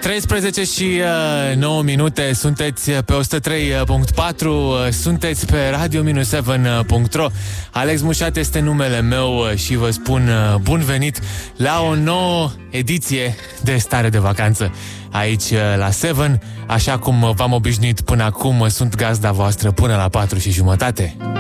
13 și 9 minute, sunteți pe 103.4, sunteți pe radio-7.ro. Alex Mușat este numele meu și vă spun bun venit la o nouă ediție de Stare de Vacanță aici la 7. Așa cum v-am obișnuit până acum, sunt gazda voastră până la 4:30.